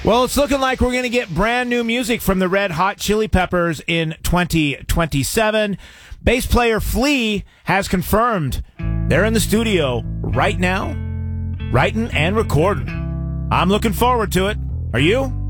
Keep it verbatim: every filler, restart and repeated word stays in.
Well, it's looking like we're going to get brand new music from the Red Hot Chili Peppers in twenty twenty-seven. Bass player Flea has confirmed they're in the studio right now, writing and recording. I'm looking forward to it. Are you?